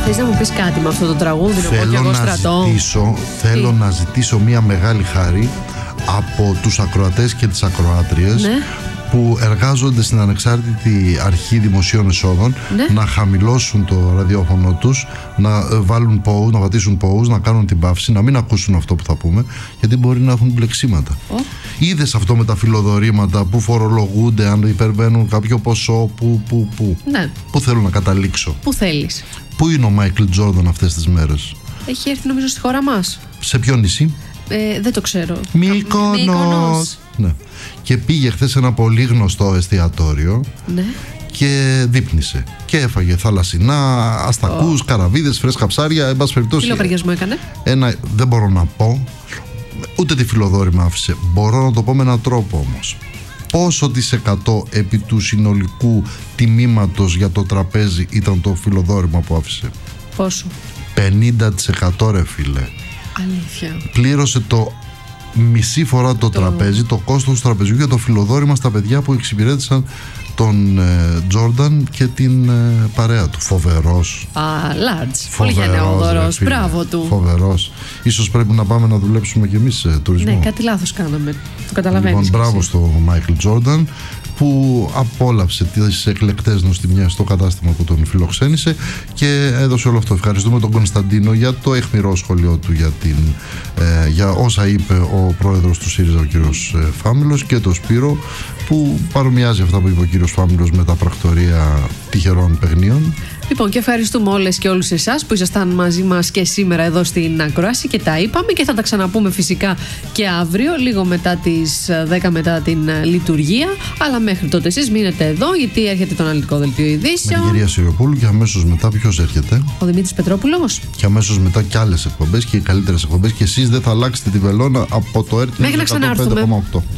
Θες να μου πεις κάτι με αυτό το τραγούδι? Θέλω να ζητήσω μια μεγάλη χάρη από τους ακροατές και τις ακροάτριες, ναι, που εργάζονται στην ανεξάρτητη αρχή δημοσίων εσόδων, ναι, να χαμηλώσουν το ραδιόφωνο τους, να βάλουν pause, να πατήσουν pause, να κάνουν την παύση, να μην ακούσουν αυτό που θα πούμε, γιατί μπορεί να έχουν μπλεξίματα. Είδες αυτό με τα φιλοδορήματα που φορολογούνται αν υπερβαίνουν κάποιο ποσό, ναι, που θέλω να καταλήξω. Πού θέλεις? Πού είναι ο Μάικλ Τζόρνταν αυτές τις μέρες? Έχει έρθει νομίζω στη χώρα μας. Σε ποιο νησί? Δεν το ξέρω. Μύκονος. Ναι. Και πήγε χθες σε ένα πολύ γνωστό εστιατόριο, ναι, και δείπνησε και έφαγε θαλασσινά, αστακούς, καραβίδες, φρέσκα ψάρια. Εν πάση περιπτώσει, τι λογαριασμό έκανε? Δεν μπορώ να πω, ούτε τη φιλοδόρημα άφησε. Μπορώ να το πω με έναν τρόπο όμως. Πόσο της 100 επί του συνολικού τιμήματος για το τραπέζι ήταν το φιλοδόρημα που άφησε? Πόσο? 50% ρε φίλε. Αλήθεια. Πλήρωσε το μισή φορά το τραπέζι, το κόστος του τραπεζιού για το φιλοδόρημα στα παιδιά που εξυπηρέτησαν τον Τζόρνταν και την παρέα του. Φοβερός. Large. Πολύ γενναιόδωρος. Μπράβο του. Φοβερός. Ίσως πρέπει να πάμε να δουλέψουμε κι εμείς σε τουρισμό. Ναι, κάτι λάθος κάναμε. Το καταλαβαίνεις. Λοιπόν, μπράβο στο Μάικλ Τζόρνταν, που απόλαυσε τις εκλεκτές νοστιμιές στο κατάστημα που τον φιλοξένησε και έδωσε όλο αυτό. Ευχαριστούμε τον Κωνσταντίνο για το αιχμηρό σχολείο του για όσα είπε ο πρόεδρος του ΣΥΡΙΖΑ, ο κύριος Φάμιλος, και τον Σπύρο, που παρομοιάζει αυτά που είπε ο κύριος Φάμιλος με τα πρακτορία τυχερών παιγνίων. Λοιπόν, και ευχαριστούμε όλες και όλους εσάς που ήσασταν μαζί μας και σήμερα εδώ στην ακρόαση και τα είπαμε, και θα τα ξαναπούμε φυσικά και αύριο, λίγο μετά τις 10 μετά την λειτουργία. Αλλά μέχρι τότε εσείς μείνετε εδώ, γιατί έρχεται το αναλυτικό δελτίο ειδήσεων. Με την κυρία Σιριοπούλου, και αμέσως μετά ποιος έρχεται? Ο Δημήτρης Πετρόπουλος. Και αμέσως μετά και άλλες εκπομπές και οι καλύτερες εκπομπές, και εσείς δεν θα αλλάξετε τη βελόνα από το ΕΡΤ μέχρι να ξανάρθουμε.